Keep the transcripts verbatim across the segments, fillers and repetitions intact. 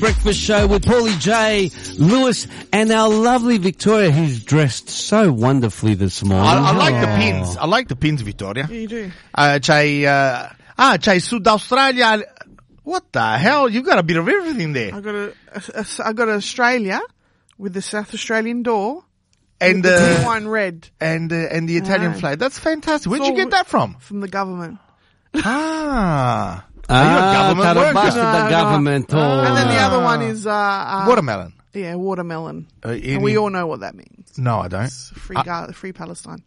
Breakfast Show with Paulie J, Lewis, and our lovely Victoria, who's dressed so wonderfully this morning. I, I like the Oh. pins. I like the pins, Victoria. Yeah, you do. Uh, c'hai, uh, ah, c'hai Sud Australia. What the hell? You've got a bit of everything there. I got a, a, a I got Australia with the South Australian door And, with the uh, blue wine red and, uh, and the Italian Ah. flag. That's fantastic. Where'd It's you all get that from? from the government. Ah. Ah, Are you a government para worker? baixo da No, government. no. Oh. And then the other one is uh, uh Watermelon. yeah, watermelon. Uh, and any- we all know what that means. No, I don't. It's free, Uh, Ga- free Palestine.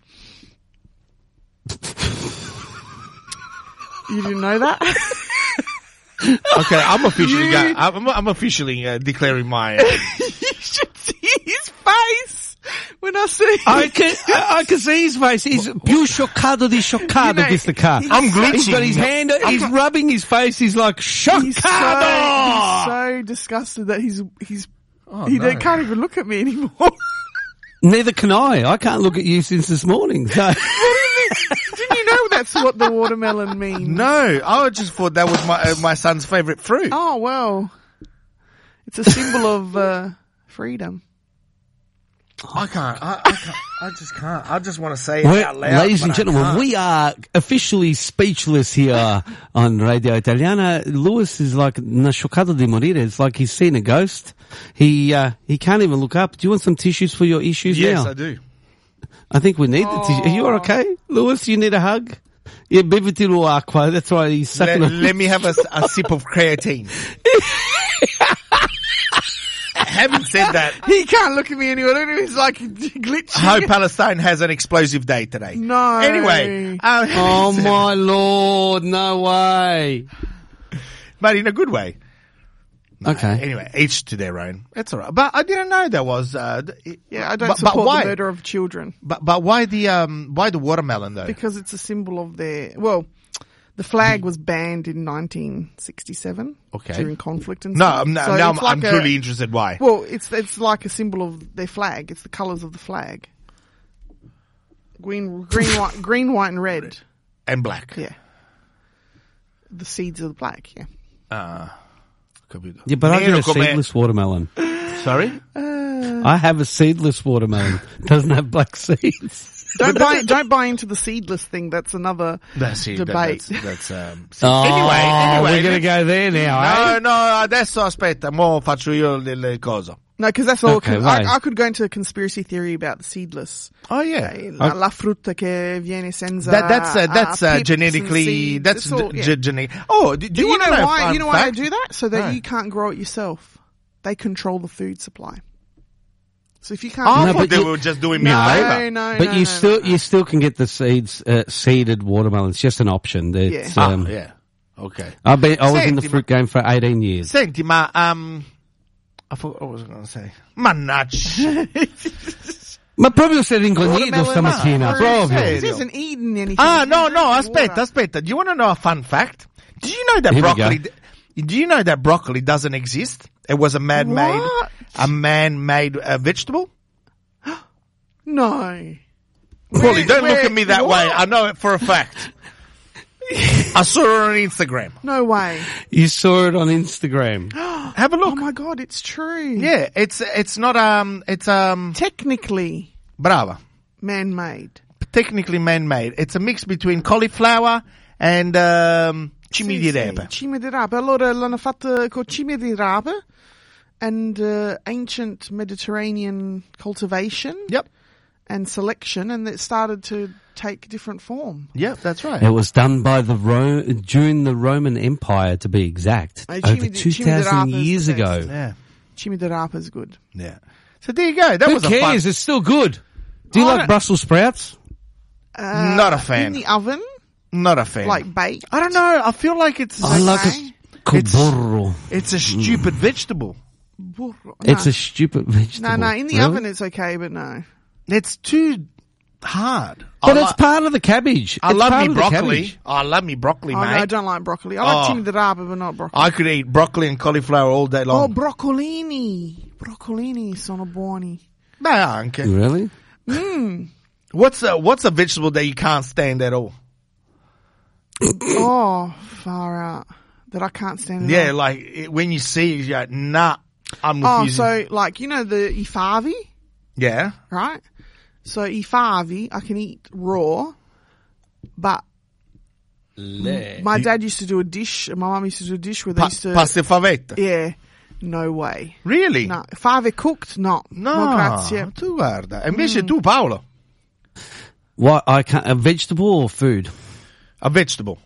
You didn't know that? Okay, I'm officially, You- go- I'm, I'm officially uh, declaring my. Uh, You should see his face when I see. I can, I, I can see his face. He's più scioccato di scioccato, You know, this the car. he's I'm so- glitching. He's got his hand, he's rubbing his face, he's like, scioccato! He's so, he's so disgusted that he's he's Oh, he no. don't- can't even look at me anymore. Neither can I. I can't look at you since this morning. So. Didn't you know that's what the watermelon means? no, I just thought that was my uh, my son's favourite fruit. Oh well, it's a symbol of uh, freedom. I can't. I, I can't. I just can't. I just want to say it Well, out loud. ladies but and I gentlemen, can't. we are officially speechless here on Radio Italiana. Lewis is like na scioccato di morire. It's like he's seen a ghost. He uh, he can't even look up. Do you want some tissues for your issues Yes, now? I do. I think we need the tissue. Are you okay, Lewis? You need a hug? Yeah, beviti lo acqua. That's why he's sucking Let, on. let me have a, a sip of creatine. Having said that, He can't look at me anymore. I don't know. He's like glitching. I hope Palestine has an explosive day today. No. Anyway, uh, Oh my lord, no way. but in a good way. Okay. Anyway, each to their own. That's all right. But I didn't know there was. Uh, th- Yeah, I don't but, but support why? the murder of children But but why the um why the watermelon though? because it's a symbol of their. Well, the flag was banned in nineteen sixty-seven Okay. during conflict and no, stuff. I'm, no, So now it's I'm, like I'm a- truly interested. Why? Well, it's it's like a symbol of their flag. It's the colours of the flag. Green, green, white, green, white, and red. And black. Yeah. The seeds of the black. Yeah. Uh, Yeah, but I Nero get a come- seedless watermelon. Sorry. I have a seedless watermelon. Doesn't have black seeds. Don't buy don't buy into the seedless thing. That's another That's it. debate. That, that's, that's um. so- Oh, anyway, anyway, we're going to go there now, No, eh? no, adesso aspetta, mo faccio io le, le cose. No, because that's all. Okay, I, wait. I could go into a conspiracy theory about the seedless. Oh yeah. La, la frutta che viene senza. That, that's uh, that's uh, uh, pips genetically and seeds. that's It's all- d- yeah. ge- genetic. Oh, do, do Do you, you, know, know why? fun You know why fact? they do that? So that No. you can't grow it yourself. They control the food supply. So if you can't, Oh, I No, thought but they you- were just doing me no, a favour. no, But no, you no, still no. you still can get the seeds uh, seeded watermelon. It's just an option. It's, Yeah. um, Ah, yeah. Okay. I've been I was in the Senti, fruit game for eighteen years. Senti, ma um, I forgot what was I going to say. Mannaggia. Ma proprio sei rincognito Watermelon, stamattina, no, proprio. Sì. He hasn't eaten anything. ah, He's no, been no, drinking aspetta, water. aspetta. Do you want to know a fun fact? Do you know that Here we broccoli? go. Do you know that broccoli doesn't exist? It was a man-made, What? a man-made uh, vegetable. No. Paulie, don't look where- at me that what? way. I know it for a fact. I saw it on Instagram. No way. You saw it on Instagram. Have a Oh look. my god, it's true. Yeah, it's it's not um it's um Technically brava. man-made. Technically man-made. It's a mix between cauliflower and um cimi di Sì, sì, rapa. Cime di rape. Allora l'hanno fatto con cime di rape and uh, ancient Mediterranean cultivation Yep. and selection, and it started to take different form. Yep, that's right. It was done by the Ro- during the Roman Empire, to be exact, Uh, over Cime di- two Cime di thousand Rapa is years the ago. best. Yeah. Cime di rape is good. Yeah. So there you go. That Who was a fun. cares? It's still good. Do you Oh, I like don't- Brussels sprouts? Uh, Not a fan. In the oven, Not a fan. like baked. I don't know. I feel like it's I like okay. it. It's- Burro. it's a stupid vegetable. Burro. It's No. a stupid vegetable. No, no, in the Really? oven it's okay, but no. It's too hard. But I it's li- part of the cabbage. I It's love part me of the broccoli. cabbage. I love me broccoli, Oh, mate. no, I don't like broccoli. I like Oh. cime di rape, but not broccoli. I could eat broccoli and cauliflower all day Oh, long. broccolini. Broccolini sono buoni. Beh, anche. Really? What's a, what's a vegetable that you can't stand at all? Oh, far out. That I can't stand at Yeah, all. like it, when you see it, you're like, nah, I'm Oh, refusing. so like, you know the ifavi, yeah. right? So ifavi, I can eat raw, but my dad used to do a dish, and my mum used to do a dish where they Pa- used to... pasta e favetta. Yeah, no way. Really? No, fave cooked, no. No, No, grazie. tu guarda. E invece Mm. tu, Paolo, What I can't a vegetable or food? a vegetable.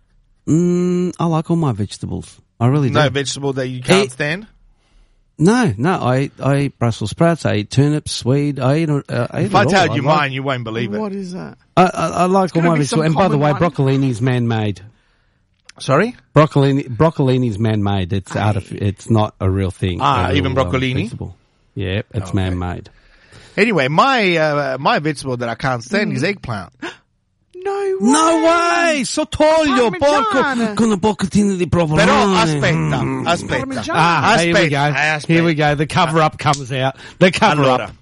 Mm, I like all my vegetables. I really do. No vegetable that you can't Eh, stand? No, no. I I eat Brussels sprouts. I eat turnips, swede. I eat. Uh, I eat If I it all. tell you like, mine, you won't believe it. What is that? I, I, I like all gonna my be some vegetables. And by the common way, one. broccolini's man-made. Sorry? Broccolini, broccolini's man-made. It's out of. It's not a real thing. Ah, a real, even broccolini? vegetable. Yeah, it's Okay. man-made. Anyway, my uh, my vegetable that I can't stand Mm. is eggplant. No way. No way! Sottoglio, porco, Parmigiana. con un pochettino di provolone. Però aspetta, Mm. aspetta. Parmigiana. Ah, here we aspetta, go. aspetta. Here we go. The cover-up comes out. The cover-up. Allora,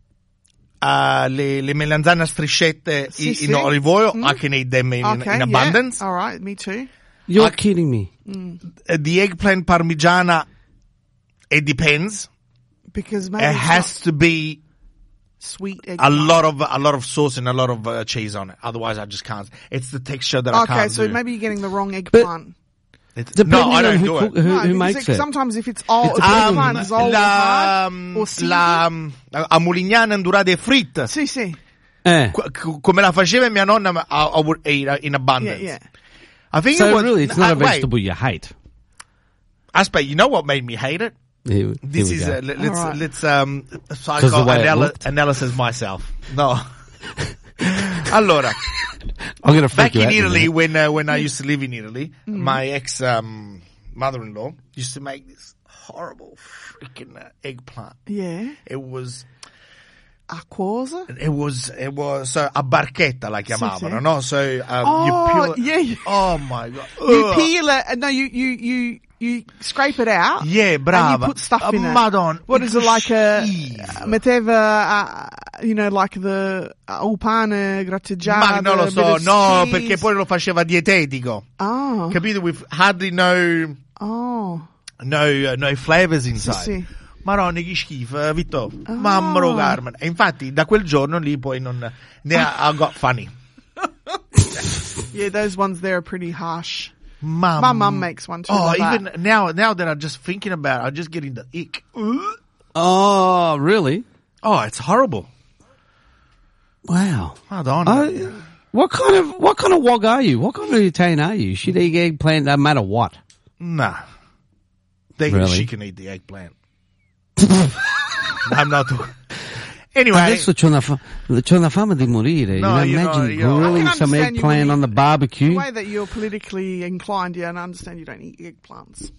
uh, le, le melanzane a striscette Sì, in, sì. in olive oil, Mm. I can eat them in, Okay, in yeah. abundance. All right, me too. You're I- kidding me. Uh, the eggplant parmigiana, it depends. Because maybe It it's has to be not sweet egg. a lot of a lot of sauce and a lot of uh, cheese on it. Otherwise, I just can't. It's the texture that I Okay, can't so do. maybe you're getting the wrong eggplant. It's, Depending no, I on don't who, do cook, it. who, No, who because makes it, it. sometimes if it's old, It's if a the problem. eggplant is old or la, hard or seedy. la a Mulignana Andurade fritta, Sì, sì. Eh. Qu- c- come la faceva mia nonna, I, I would eat it in Yeah, abundance. yeah. I think it So was, really, it's not uh, a vegetable you hate. Wait, Aspect, you know what made me hate it? Here, This here we is go. uh, let, let's Alright. let's um 'Cause the way it psychoanalysis looked. analysis myself. No. Allora, I'm going to freak back you in out in a Italy minute. when uh, when I used to live in Italy, Mm. my ex um, mother-in-law used to make this horrible freaking uh, eggplant. Yeah. It was Acquosa. it was it was so a barchetta la chiamavano, sì. no? So um, Oh, you peel it. yeah, yeah. Oh my god. You Ugh. peel it, and no, you, you, you, you scrape it out. Yeah, brava. And you put stuff Uh, in it. Madonna, What it is it was like a, schifo. metteva, uh, you know, like the uh, all pane grattugiato. Ma non lo a bit so, of no, cheese. perché poi lo faceva dietetico. Oh. Capito? With hardly no Oh. no uh, no flavors inside. sì. Maronna, che schifo, eh, Vitto. Ah. Mammaro Carmen. E infatti da quel giorno lì poi non ne ha, I got funny. Yeah, those ones there are pretty harsh. Mam- My mum makes one too. Oh, like even that. now now that I'm just thinking about it, I'm just getting the ick. Oh, really? Oh, it's horrible. Wow. Madonna. I, what kind of what kind of wog are you? What kind of Italian are you? She'd eat eggplant no matter what. Nah. They, Really? She can eat the eggplant. I'm not. Anyway. Adesso c'ho una, fa- c'ho una fama di morire. No, you know, you know, imagine you know. grilling I can some understand you eggplant when on you- the barbecue. The way that you're politically inclined, yeah, and I understand you don't eat eggplants.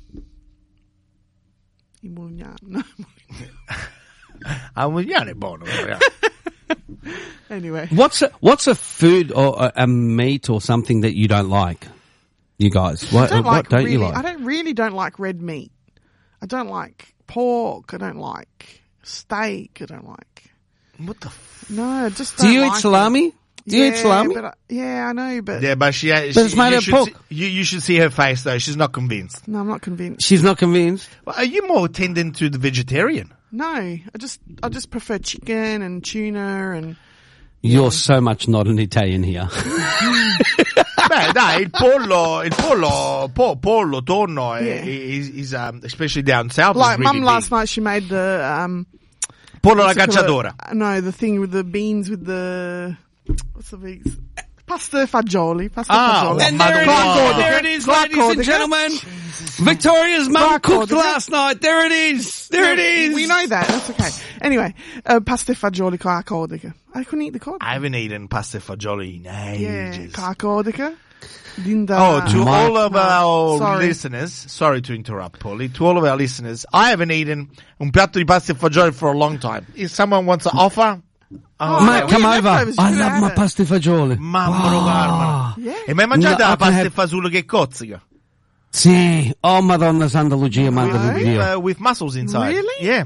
I Mulignano. No. Ah, Mulignano è buono. Yeah. Anyway. What's a, what's a food or a, a meat or something that you don't like? You guys, what, I don't what like don't really, you like? I don't really don't like red meat. I don't like pork. I don't like steak. I don't like. What the f- No, I just Do don't you like eat it. salami? Do you yeah, e't salami? But I, yeah, I know, but Yeah, but she, she it's made you, of should pork. see, you, you should see her face though. She's not convinced. no, I'm not convinced. She's not convinced. Well, are you more tending to the vegetarian? No, I just I just prefer chicken and tuna and You're so much not an Italian here. Beh, dai, il pollo, il pollo, po, pollo, tonno, Yeah. is, is um, especially down south. like is really Mum last big. night she made the um Pollo alla what's it called? cacciatora. Uh, No, the thing with the beans with the what's the beans? Pasta fagioli. Pasta Ah, fagioli. and there it is, there it is, Clark ladies and Cordica. gentlemen. Victoria's mum Clark cooked Cordica. last night. There it is. There it is. We know that. That's okay. Anyway, uh, pasta fagioli carcodica. I couldn't eat the cod. I haven't eaten pasta e fagioli in Yeah, ages. carcodica. Linda. Oh, to My- all of No, our sorry. listeners, sorry to interrupt, Paulie. To all of our listeners, I haven't eaten un piatto di pasta e fagioli for a long time. If someone wants to offer, Oh, Mate, we come have over. leftovers, you I could love have my it. pasta e fagioli. mammalo Ah. Carmine. Yeah. E mai mangiata No, I la can pasta e have- fagioli che cozzica? Sì. Oh, Madonna Santa Lucia, Madonna Really? Lucia. Uh, with mussels inside. Really? Yeah.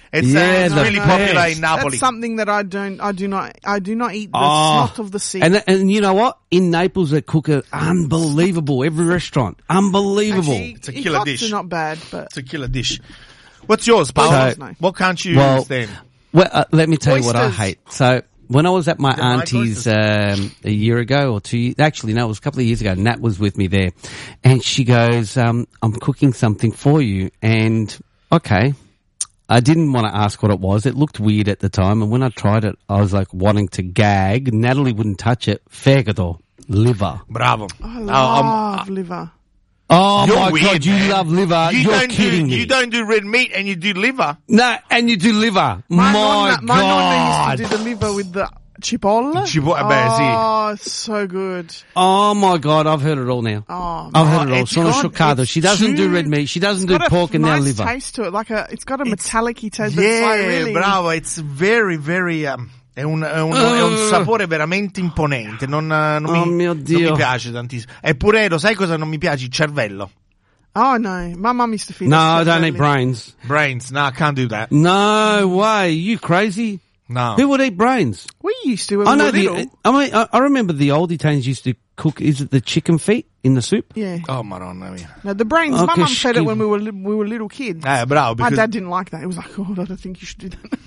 It's, Yeah, uh, it's the really best. popular in Napoli. That's something that I don't. I do not. I do not eat the Oh. snot of the sea. And and you know what? In Naples, they cook it unbelievable. Every restaurant, unbelievable. Actually, It's a killer Icots dish. are not bad, but It's a killer dish. What's yours, Paolo? So- What can't you Well, stand? Well, uh, let me tell you what I Oysters. hate. So when I was at my Yeah, my auntie's um, a year ago or two, actually no, it was a couple of years ago. Nat was with me there, and she goes, um, "I'm cooking something for you." And okay, I didn't want to ask what it was. It looked weird at the time, and when I tried it, I was like wanting to gag. Natalie wouldn't touch it. Fegato, liver. Bravo. I Uh, love um, liver. Oh You're my weird, god, you man. love liver. you You're don't kidding do, me. You don't do red meat and you do liver. No, and you do liver. My, My, nonna, my nonna god. used to do the liver with the cipolla. Cipolla, beh, sì. Oh, it's so good. Oh my god, I've heard it all now. Oh, I've Oh, heard it all. it's Sono got- scioccato. it's She doesn't do too- red meat. She doesn't it's do got pork a and now nice liver. taste to it. Like a, it's got a metallic-y taste. But Yeah, it's like really, bravo. It's very, very. Um, è, un, è, un, è un Uh. sapore veramente imponente. Non, non, Oh mi, mio non Dio. mi piace tantissimo. Eppure, lo sai cosa non mi piace? Il cervello. Oh no, my mum used to feed No, us I don't eat cervelli. brains. Brains. No, I can't do that. No way. You crazy? No. Who would eat brains? We used to when I we know were the. little. I mean, I, I remember the old Italians used to cook. Is it the chicken feet in the soup? Yeah. Oh, madonna mia. No, the brains. Oh, my che mum fed it when schifo. we were li- we were little kids. Eh, bravo. My Because, dad didn't like that. He was like, "Oh, I don't think you should do that."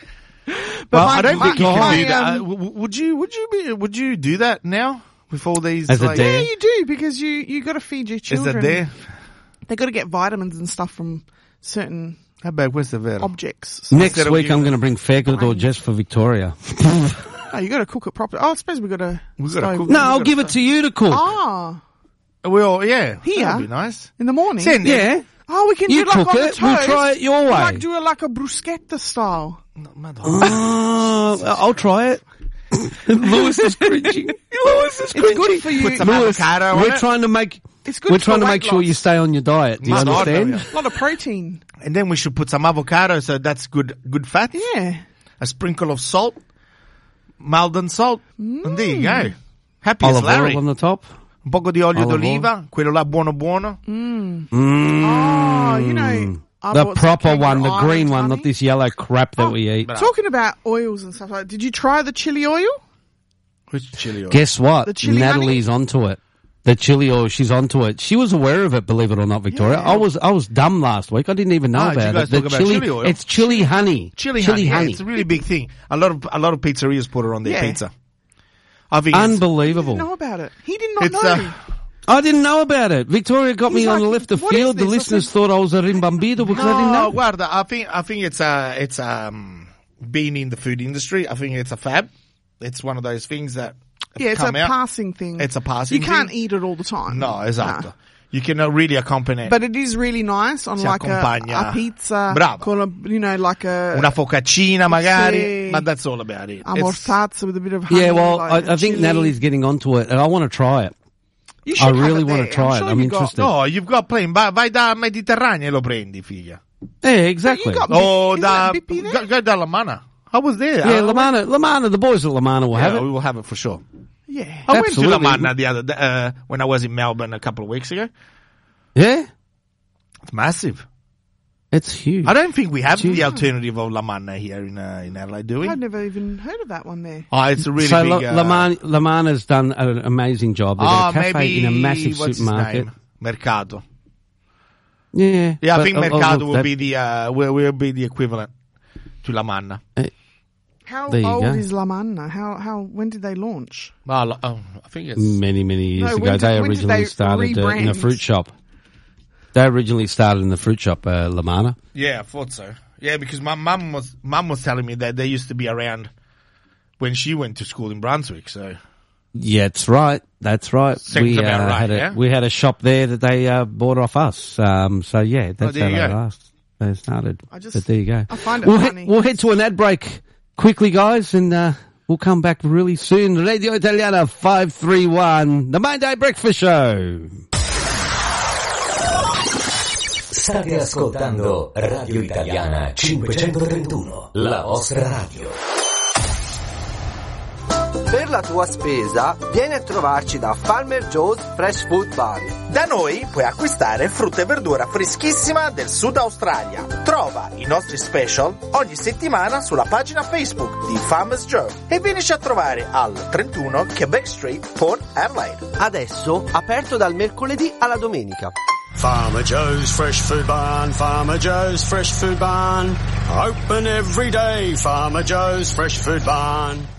but well, my, I don't my, think you can my, do that. um, Uh, w- w- would you? Would you be? Would you do that now with all these? As a like, dare? yeah, you do because you you got to feed your Is children. that there? They got to get vitamins and stuff from certain Vabbè, questo è vero. objects. So, Next Instead of week, you- I'm going to bring Fegato Brains. just for Victoria. oh, you got to cook it properly. Oh, I suppose we got to. We gotta cook- No, I'll give it to you to cook. Ah, Well, yeah. Here? That'd be nice. in the morning. Send it. Yeah. Oh, we can You do like cook on it, the we'll toast. try it your way. Like do it like a bruschetta style. No, madonna. Oh, I'll try it. Lewis is cringing. Lewis is It's good cringing. for you. Put some Lewis, avocado on we're it. trying to make. It's good We're for trying to weight make sure loss. you stay on your diet. Do you Madonna understand? mia. A lot of protein. And then we should put some avocado, so that's good, good fat. Yeah. A sprinkle of salt, Maldon salt, and there you go. Happy as Olive Larry. oil on the top. Un poco di olio olive d'oliva, quello là buono buono. Mm. Oh, you know. I The bought some proper Kangaroo one, the Island green one, honey. not this yellow crap that Oh, we eat. but- Talking about oils and stuff like that, did you try the chili oil? Which chili oil? Guess what? The chili Natalie's onto it. The chili oil, she's onto it. She was aware of it, believe it or not, Victoria. Yeah. I was I was dumb last week. I didn't even know Ah, did you about guys it. The talk about chili, chili oil? it's chili honey. Chili, chili honey. Yeah, honey. it's a really big thing. A lot of a lot of pizzerias put it on their Yeah. pizza. I think it's, I didn't Unbelievable. know about it. He did not it's know. uh, I didn't know about it. Victoria got He's me on like, the left of "What is field. The this?" I listeners said- thought I was a rimbambito because I didn't no, know. guarda, I think I think it's uh it's um being in the food industry. I think it's a fab. It's one of those things that yeah, it's a come out. passing thing. It's a passing You can't thing. eat it all the time. No, esatto. Nah. You can uh, really accompany But it is really nice on Si like a, accompagna. a pizza. Brava. Con a, you know, like a, una focaccina magari, Sì. but that's all about it. a It's- mortazza with a bit of honey. Yeah, well, like I, I think chili. Natalie's getting onto it, and I want to try it. You I should have really it want there. to try sure it. I'm you got- interested. No, you've got plain. Vai, vai da Mediterranea e lo prendi, figlia. Yeah, exactly. You got- Oh, Isn't da, that B P there? go, go da La Mana. I was there. yeah, I, Lamana, Lamana, the boys at Lamana will have yeah, it. we will have it for sure. Yeah. I went to La Absolutely. Mana the other day, uh, when I was in Melbourne a couple of weeks ago. Yeah, It's massive. it's huge. I don't think we have Gee. the alternative of La Mana here in uh, in Adelaide, do we? I've never even heard of that one there. Oh, it's a really so big. La, uh, Lamana, Lamana's done an amazing job. They've oh, got a cafe maybe in a massive what's supermarket. His name? Mercato. Yeah, Yeah, I but, think oh, oh, Mercato look, will that- be the uh, will, will be the equivalent to La Mana. How There you old go. is La Manna? How how when did they launch? Well, oh, I think it's many, many years No, ago. when did- they when did originally they started uh, in a rebrand? fruit shop. They originally started in the fruit shop, uh, Lamana. yeah, I thought so. Yeah, because my mum was mum was telling me that they used to be around when she went to school in Brunswick. So Yeah, that's right. That's right. Seems we about uh, right, had a yeah? we had a shop there that they uh, bought off us. Um, so yeah, that's there how you they go. last. They started. I just- but there you go. I find it we'll, funny. he- we'll head to an ad break quickly, guys, and uh, we'll come back really soon. Radio Italiana five three one, the Monday Breakfast Show. State ascoltando Radio Italiana cinquecentotrentuno, la vostra radio. Per la tua spesa, vieni a trovarci da Farmer Joe's Fresh Food Bar. Da noi puoi acquistare frutta e verdura freschissima del Sud Australia. Trova i nostri special ogni settimana sulla pagina Facebook di Farmer's Joe e vienici a trovare al trentuno Quebec Street, Port Adelaide. Adesso aperto dal mercoledì alla domenica. Farmer Joe's Fresh Food Barn, Farmer Joe's Fresh Food Barn. Open every day, Farmer Joe's Fresh Food Barn.